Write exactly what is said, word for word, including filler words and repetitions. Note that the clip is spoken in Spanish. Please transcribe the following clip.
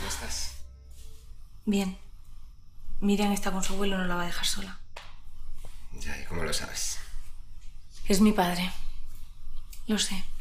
¿Cómo estás? Bien. Miriam está con su abuelo, no la va a dejar sola. Ya, ¿y cómo lo sabes? Es mi padre. Lo sé.